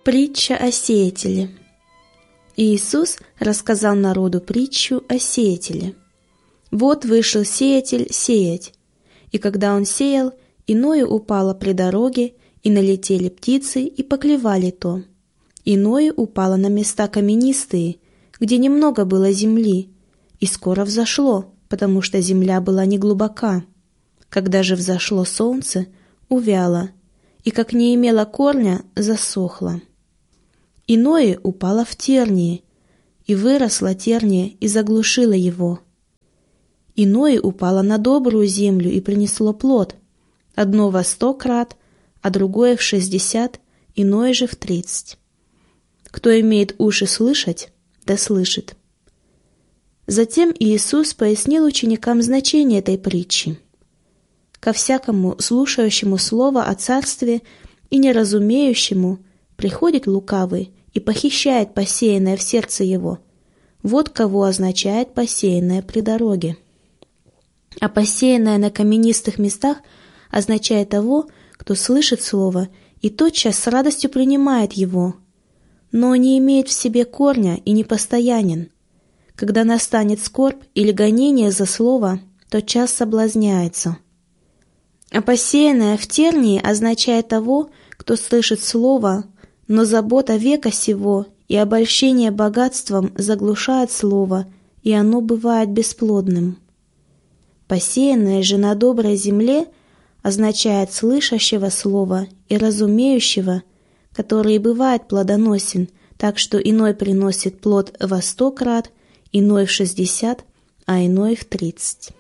Притча о сеятеле. Иисус рассказал народу притчу о сеятеле. Вот вышел сеятель сеять, и когда он сеял, иное упало при дороге, и налетели птицы, и поклевали то. Иное упало на места каменистые, где немного было земли, и скоро взошло, потому что земля была неглубока. Когда же взошло солнце, увяло, и как не имело корня, засохло. Иное упало в тернии, и выросла терния и заглушила его. Иное упало на добрую землю и принесло плод, одно во 100 крат, а другое в 60, иное же в 30. Кто имеет уши слышать, да слышит. Затем Иисус пояснил ученикам значение этой притчи. Ко всякому слушающему слово о царстве и неразумеющему приходит лукавый и похищает посеянное в сердце его. Вот кого означает посеянное при дороге. А посеянное на каменистых местах означает того, кто слышит слово и тотчас с радостью принимает его, но не имеет в себе корня и непостоянен. Когда настанет скорбь или гонение за слово, тотчас соблазняется. А посеянное в тернии означает того, кто слышит слово, но забота века сего и обольщение богатством заглушает слово, и оно бывает бесплодным. Посеянное же на доброй земле означает слышащего слова и разумеющего, который и бывает плодоносен, так что иной приносит плод во 100 крат, иной в 60, а иной в 30.